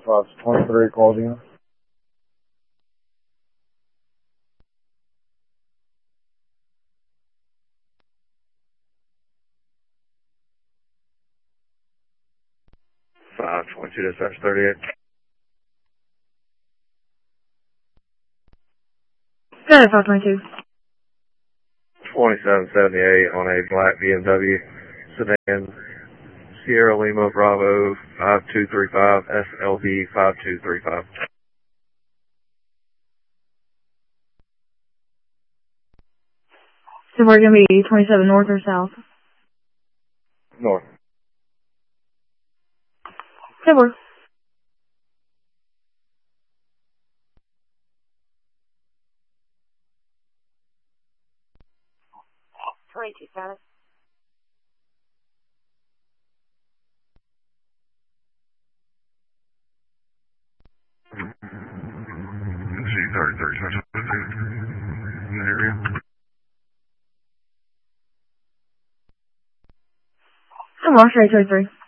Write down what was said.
523 calls in. Five 22-38. Got it, 522. 2778 on a black BMW sedan, Sierra Lima Bravo 5235 SLD 5235. So we're going to be 27 north or south? North. So we're 22, got it. Z33 area. So we're straight 33.